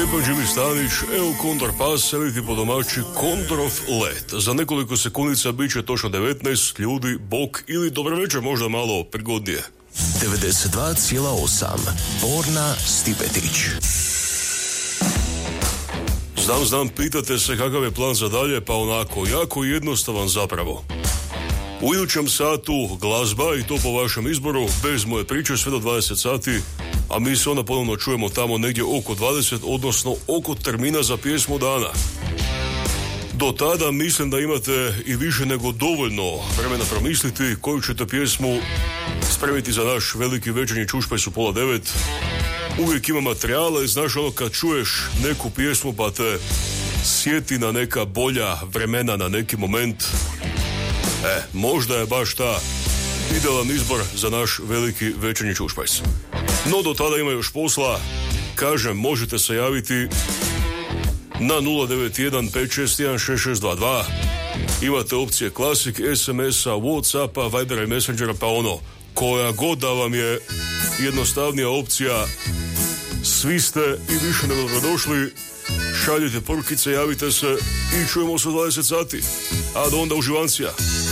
lijepo, Jimmy Stanić, evo Kondor pas, seliti po domaći Kondorov let. Za nekoliko sekundica bit će točno 19 ljudi, bok ili dobro večer, možda malo prigodnije. 92,8 Borna Stipetić. Znam, pitate se kakav je plan za dalje, pa onako, jako jednostavan zapravo. U idućem satu glazba i to po vašem izboru, bez moje priče sve do 20 sati, a mi se onda ponovno čujemo tamo negdje oko 20, odnosno oko termina za pjesmu dana. Do tada mislim da imate i više nego dovoljno vremena promisliti koju ćete pjesmu spremiti za naš veliki večernji čušpajs u 8:30. Uvijek ima materijala i znaš ono kad čuješ neku pjesmu pa te sjeti na neka bolja vremena, na neki moment. Možda je baš ta idealan izbor za naš veliki večernji čušpajs. No do tada ima još posla. Kažem, možete se javiti na 091 561 6622. Imate opcije Classic, SMS-a, Whatsappa, Vibera i Messengera, pa ono, koja god da vam je jednostavnija opcija, svi ste i više nego dobrodošli. Šaljite porukice, javite se i čujemo se u 20 sati. A do onda uživancija.